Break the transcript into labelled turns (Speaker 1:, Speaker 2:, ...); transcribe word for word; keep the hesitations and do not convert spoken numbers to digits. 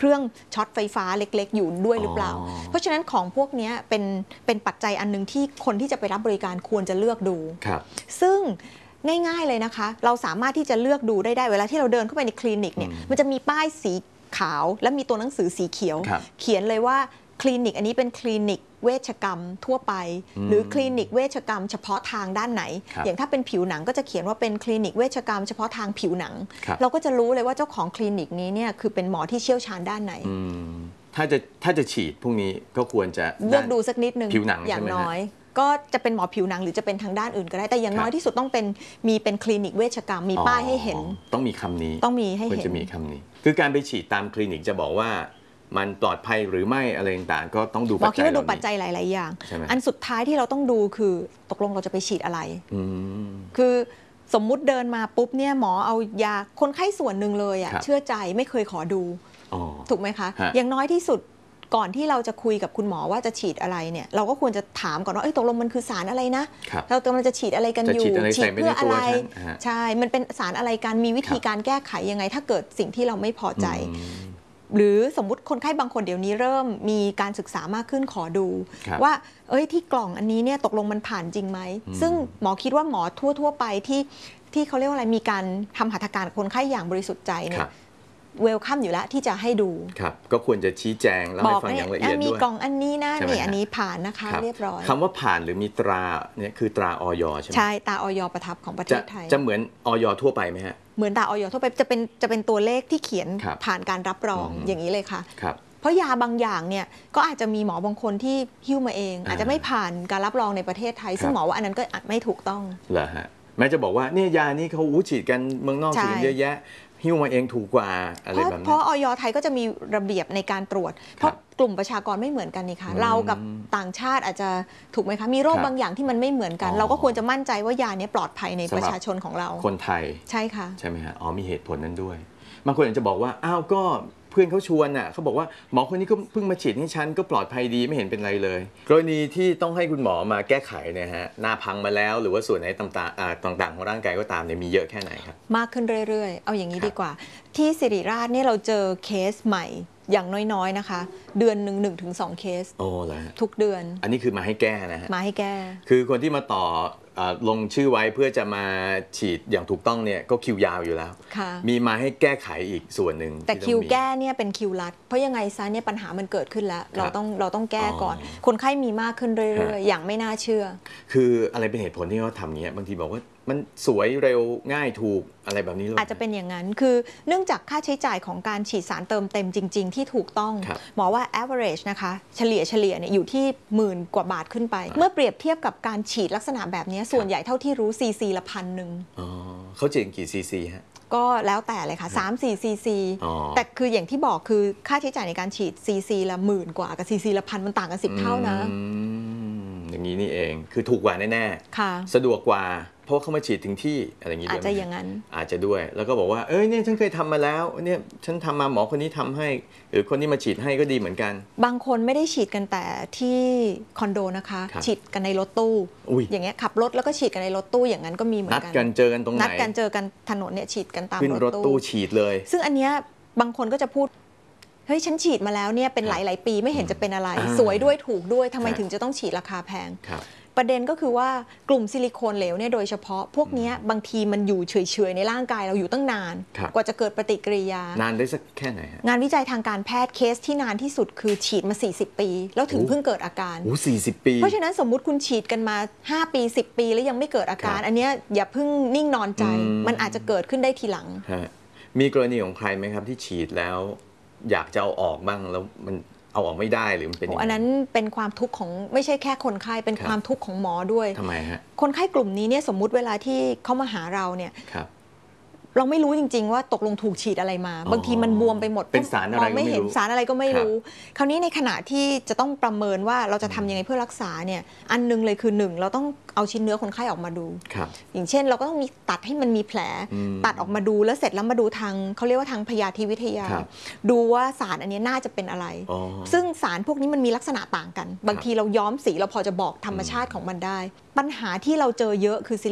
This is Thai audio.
Speaker 1: เครื่องช็อตไฟฟ้าเล็กๆอยู่ด้วยหรือเปล่าเพราะฉะนั้นของพวกนี้เป็นเป็นปัจจัยอันนึงที่คนที่จะไปรับบริการควรจะเลือกดูซึ่งง่ายๆเลยนะคะเราสามารถที่จะเลือกดูได้ได้เวลาที่เราเดินเข้าไปในคลินิกเนี่ยมันจะมีป้ายสีขาวและมีตัวหนังสือสีเขียวเขียนเลยว่าคลินิกอันนี้เป็นคลินิกเวชกรรมทั่วไปหรือคลินิกเวชกรรมเฉพาะทางด้านไหนอย่างถ้าเป็นผิวหนังก็จะเขียนว่าเป็นคลินิกเวชกรรมเฉพาะทางผิวหนังเราก็จะรู้เลยว่าเจ้าของคลินิกนี้เนี่ยคือเป็นหมอที่เชี่ยวชาญด้านไหน
Speaker 2: ถ้าจะถ้าจะฉีดพวกนี้ก็ควรจะ
Speaker 1: เลือกดูสักนิดนึง
Speaker 2: ผิวหนัง
Speaker 1: อย่างน้อยก็จะเป็นหมอผิวหนังหรือจะเป็นทางด้านอื่นก็ได้แต่อย่างน้อยที่สุดต้องเป็นมีเป็นคลินิกเวชกรรมมีป้ายให้เห็น
Speaker 2: ต้องมีคำนี้
Speaker 1: ต้องมีให้เห็น
Speaker 2: ควรจะมีคำนี้คือการไปฉีดตามคลินิกจะบอกว่ามันปลอดภัยหรือไม่อะไรต่างๆก็ต้องดูปัจจัย
Speaker 1: หมอคิดว่าดูปัจจัยหลายๆอย่างอันสุดท้ายที่เราต้องดูคือตกลงเราจะไปฉีดอะไรคือสมมุติเดินมาปุ๊บเนี่ยหมอเอายาคนไข้ส่วนหนึ่งเลยอ่ะเชื่อใจไม่เคยขอดูถูกไหมคะอย่างน้อยที่สุดก่อนที่เราจะคุยกับคุณหมอว่าจะฉีดอะไรเนี่ยเราก็ควรจะถามก่อนว่าเอ้ยตกลงมันคือสารอะไรนะเรากำลังจะฉีดอะไรกันอยู่
Speaker 2: ฉีดเพื่ออะไร
Speaker 1: ใช่มันเป็นสารอะไรกันมีวิธีการแก้ไขยังไงถ้าเกิดสิ่งที่เราไม่พอใจหรือสมมุติคนไข้บางคนเดี๋ยวนี้เริ่มมีการศึกษามากขึ้นขอดูว่าเอ้ยที่กล่องอันนี้เนี่ยตกลงมันผ่านจริงไหมซึ่งหมอคิดว่าหมอทั่วๆไปที่ที่เขาเรียกว่าอะไรมีการทำหัตถการคนไข้อย่างบริสุทธิ์ใจเนี่ยเวลคัมอยู่แล้วที่จะให้ดู
Speaker 2: ครับก็ควรจะชี้แจงแล้วให้ฟังอย่างละเอียดด้วย
Speaker 1: มีกล่องอันนี้นะนี่อันนี้ผ่านนะคะเรียบร้อย
Speaker 2: คำว่าผ่านหรือมีตราเนี่ยคือตราอย.ใช่ไหม
Speaker 1: ใช่ตราอย.ประทับของประเทศไทย
Speaker 2: จะเหมือนอย.ทั่วไปไหมฮะ
Speaker 1: เหมือนตราอย.ทั่วไปจะเป็นจะเป็นตัวเลขที่เขียนผ่านการรับรองอย่างนี้เลยค่ะเพราะยาบางอย่างเนี่ยก็อาจจะมีหมอบางคนที่หิ้วมาเองอาจจะไม่ผ่านการรับรองในประเทศไทยซึ่งหมอว่าอันนั้นก็อาจไม่ถูกต้อง
Speaker 2: เหรอฮะแม้จะบอกว่าเนี่ยยานี้เขาฉีดกันเมืองนอกฉีดเยอะแยะหิ้วมาเองถูกกว่าอะไรแบบนี้
Speaker 1: เพราะออยไทยก็จะมีระเบียบในการตรวจเพราะกลุ่มประชากรไม่เหมือนกันนี่ค่ะเรากับต่างชาติอาจจะถูกไหมคะมีโรคบางอย่างที่มันไม่เหมือนกันเราก็ควรจะมั่นใจว่ายานี้ปลอดภัยในประชาชนของเรา
Speaker 2: คนไทย
Speaker 1: ใช่ค่ะ
Speaker 2: ใช่ไหมฮะอ๋อมีเหตุผลนั้นด้วยบางคนอาจจะบอกว่าอ้าวก็เพื่อนเขาชวนอ่ะเขาบอกว่าหมอคนนี้ก็เพิ่งมาฉีดให้ฉันก็ปลอดภัยดีไม่เห็นเป็นไรเลยกรณีที่ต้องให้คุณหมอมาแก้ไขเนี่ยฮะหน้าพังมาแล้วหรือว่าส่วนไหนต่างๆต่างๆของร่างกายก็ตามเนี่ยมีเยอะแค่ไหนครับ
Speaker 1: มากขึ้นเรื่อยๆเอาอย่างนี้ดีกว่าที่ศิริราชเนี่ยเราเจอเคสใหม่อย่างน้อยๆนะคะเดือนหนึ่งหนึ่งถึงสองเคส
Speaker 2: โอ้แล้ว
Speaker 1: ทุกเดือน
Speaker 2: อันนี้คือมาให้แก้นะฮะ
Speaker 1: มาให้แก้
Speaker 2: คือคนที่มาต่อลงชื่อไว้เพื่อจะมาฉีดอย่างถูกต้องเนี่ยก็คิวยาวอยู่แล้วมีมาให้แก้ไขอีกส่วนหนึ่ง
Speaker 1: แต่คิวแก้เนี่ยเป็นคิวรัดเพราะยังไงซะเนี่ยปัญหามันเกิดขึ้นแล้วเราต้องเราต้องแก้ก่อนคนไข้มีมากขึ้นเรื่อยๆอย่างไม่น่าเชื่อ
Speaker 2: คืออะไรเป็นเหตุผลที่เขาทำเงี้ยบางทีบอกว่ามันสวยเร็วง่ายถูกอะไรแบบนี้
Speaker 1: อาจจะเป็นอย่างนั้นคือเนื่องจากค่าใช้จ่ายของการฉีดสารเติมเต็มจริงๆที่ถูกต้องหมอว่า average นะคะเฉลี่ยเฉลี่ยเนี่ยอยู่ที่หมื่นกว่าบาทขึ้นไปเมื่อเปรียบเทียบกับการฉีดลักษณะแบบนี้ส่วนใหญ่เท่าที่รู้ซีซีละพันหนึ่ง
Speaker 2: เขาฉีดกี่ซีซีฮะ
Speaker 1: ก็แล้วแต่เลยค่ะ สามถึงสี่ ซีซีแต่คืออย่างที่บอกคือค่าใช้จ่ายในการฉีดซีซีละหมื่นกว่ากับซีซีละพันมันต่างกันสิบเท่านะ
Speaker 2: อย่างนี้นี่เองคือถูกกว่าแน่ๆสะดวกกว่าเพราะเขามาฉีดถึงที่อะไรอย่างนี้ด้วย
Speaker 1: อาจจะอย่างนั้น
Speaker 2: อาจจะด้วยแล้วก็บอกว่าเอ้ยเนี่ยฉันเคยทำมาแล้วเนี่ยฉันทำมาหมอคนนี้ทำให้หรือคนนี้มาฉีดให้ก็ดีเหมือนกัน
Speaker 1: บางคนไม่ได้ฉีดกันแต่ที่คอนโดนะคะฉีดกันในรถตู้อย่างเงี้ยขับรถแล้วก็ฉีดกันในรถตู้อย่างนั้นก็มีเหมือน
Speaker 2: กันนัดกันเจอกันตรงไหน
Speaker 1: นัดกันเจอกันถนนเนี่ยฉีดกันตาม
Speaker 2: รถตู้ฉีดเลย
Speaker 1: ซึ่งอันเนี้ยบางคนก็จะพูดเฮ้ยฉันฉีดมาแล้วเนี่ยเป็นหลายๆปีไม่เห็นจะเป็นอะไรสวยด้วยถูกด้วยทำไมถึงจะต้องฉีดราคาแพงประเด็นก็คือว่ากลุ่มซิลิโคนเหลวเนี่ยโดยเฉพาะพวกนี้บางทีมันอยู่เฉยๆในร่างกายเราอยู่ตั้งนานกว่าจะเกิดปฏิกิริยาน
Speaker 2: านได้สักแค่ไหน
Speaker 1: งานวิจัยทางการแพทย์เคสที่นานที่สุดคือฉีดมาสี่สิบปีแล้วถึงเพิ่งเกิดอาการ
Speaker 2: โอ้สี่สิบปี
Speaker 1: เพราะฉะนั้นสมมุติคุณฉีดกันมาห้าปีสิบปีแล้วยังไม่เกิดอาการอันนี้อย่าเพิ่งนิ่งนอนใจมันอาจจะเกิดขึ้นได้ทีหลัง
Speaker 2: มีกรณีของใครไหมครับที่ฉีดแล้วอยากจะเอาออกบ้างแล้วมันเอาออกไม่ได้หรือมันเป็น
Speaker 1: อันนั้นเป็นความทุกข์ของไม่ใช่แค่คนไข้เป็นความทุกข์ของหมอด้วย
Speaker 2: ทำไมฮะ
Speaker 1: คนไข้กลุ่มนี้เนี่ยสมมุติเวลาที่เขามาหาเราเนี่ยเราไม่รู้จริงๆว่าตกลงถูกฉีดอะไรมาบางทีมันบวมไปหมด
Speaker 2: เป็นสารอะไร
Speaker 1: ไม่เห็นสารอะไรก็ไม่รู้คราวนี้ในขณะที่จะต้องประเมินว่าเราจะทำยังไงเพื่อรักษาเนี่ยอันนึงเลยคือหนึ่งเราต้องเอาชิ้นเนื้อคนไข้ออกมาดูอย่างเช่นเราก็ต้องมีตัดให้มันมีแผลตัดออกมาดูแล้วเสร็จแล้วมาดูทางเขาเรียกว่าทางพยาธิวิทยาดูว่าสารอันนี้น่าจะเป็นอะไรซึ่งสารพวกนี้มันมีลักษณะต่างกันบางทีเราย้อมสีเราพอจะบอกธรรมชาติของมันได้ปัญหาที่เราเจอเยอะคือ